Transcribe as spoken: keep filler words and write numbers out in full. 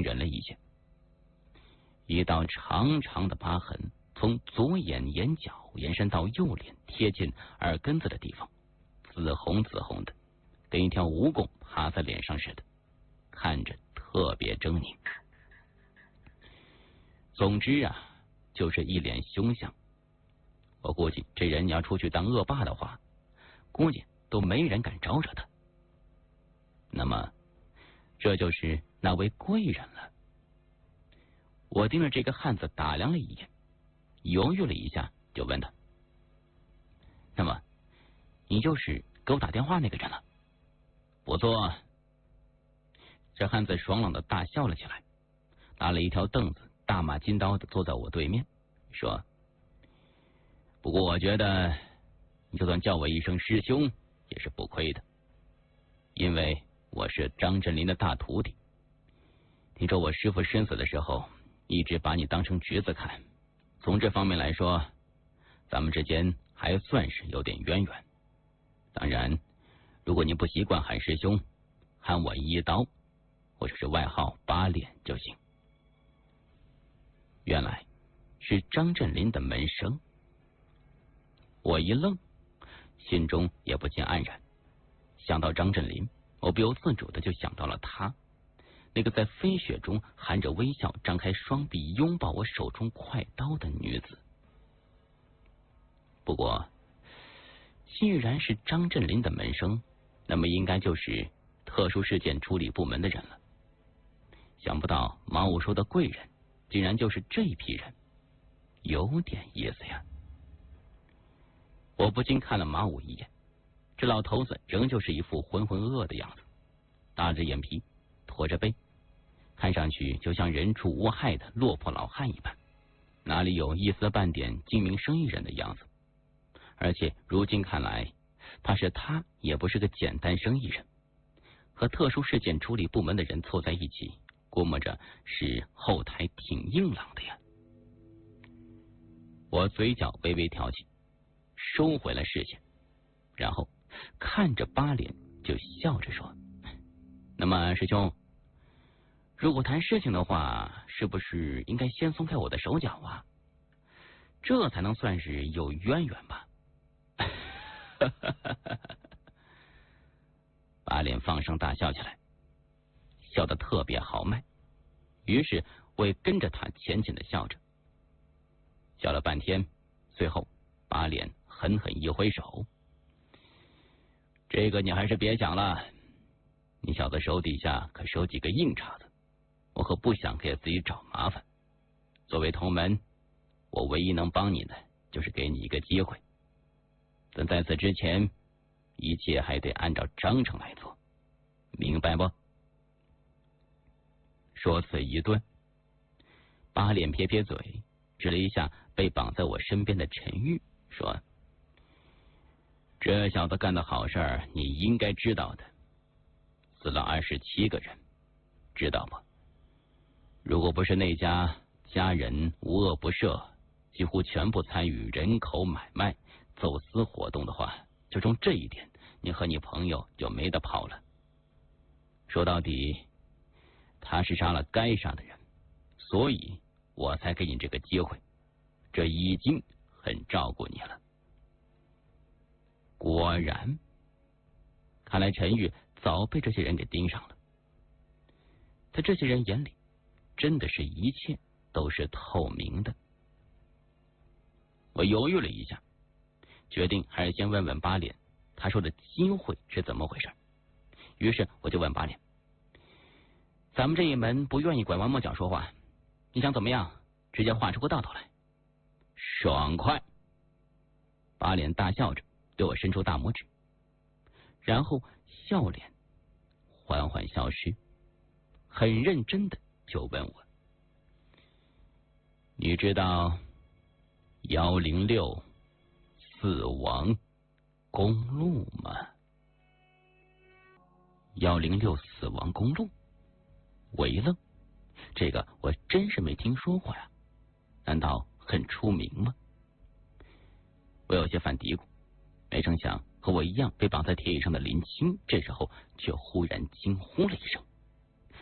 忍了一些。一道长长的疤痕从左眼眼角延伸到右脸贴近耳根子的地方，紫红紫红的，跟一条蜈蚣趴在脸上似的，看着特别狰狞。总之啊，就是一脸凶相。我估计这人要出去当恶霸的话，估计都没人敢招惹他。那么这就是那位贵人了。我盯着这个汉子打量了一眼，犹豫了一下，就问他：那么你就是给我打电话那个人了？不错。这汉子爽朗的大笑了起来，拿了一条凳子，大马金刀的坐在我对面，说：不过我觉得你就算叫我一声师兄也是不亏的，因为我是张振林的大徒弟。听说我师父身死的时候一直把你当成侄子看，从这方面来说，咱们之间还算是有点渊源。当然，如果你不习惯喊师兄，喊我一刀或者是外号八脸就行。原来是张振林的门生。我一愣，心中也不禁黯然。想到张振林，我不由自主的就想到了他，那个在飞雪中含着微笑张开双臂拥抱我手中快刀的女子。不过既然是张振林的门生，那么应该就是特殊事件处理部门的人了。想不到马武说的贵人竟然就是这一批人，有点意思呀。我不禁看了马武一眼，这老头子仍旧是一副浑浑噩噩的样子，大着眼皮，驼着背，看上去就像人畜无害的落魄老汉一般，哪里有一丝半点精明生意人的样子。而且如今看来，怕是他也不是个简单生意人，和特殊事件处理部门的人凑在一起，估摸着是后台挺硬朗的呀。我嘴角微微挑起，收回了视线，然后看着八脸就笑着说：那么师兄，如果谈事情的话，是不是应该先松开我的手脚啊？这才能算是有渊源吧。八脸放声大笑起来，笑得特别豪迈，于是我也跟着他浅浅的笑着。笑了半天，最后八脸狠狠一挥手：这个你还是别想了，你小子手底下可是有几个硬茬子，我可不想给自己找麻烦。作为同门，我唯一能帮你的就是给你一个机会，但在此之前，一切还得按照章程来做，明白不？说辞一顿，八脸撇撇嘴，指了一下被绑在我身边的陈玉，说：这小子干的好事儿你应该知道的，死了二十七个人，知道不？如果不是那家家人无恶不赦，几乎全部参与人口买卖、走私活动的话，就从这一点，你和你朋友就没得跑了。说到底，他是杀了该杀的人，所以我才给你这个机会，这已经很照顾你了。果然，看来陈玉早被这些人给盯上了。在这些人眼里，真的是一切都是透明的。我犹豫了一下，决定还是先问问八脸，他说的机会是怎么回事。于是我就问八脸：咱们这一门不愿意拐弯抹角说话，你想怎么样？直接画出个道头来。爽快！八脸大笑着对我伸出大拇指，然后笑脸缓缓消失，很认真的就问我：你知道幺零六死亡公路吗？幺零六死亡公路？我一愣，这个我真是没听说过呀，难道很出名吗？我有些犯嘀咕，没成想和我一样被绑在铁椅上的林青，这时候却忽然惊呼了一声。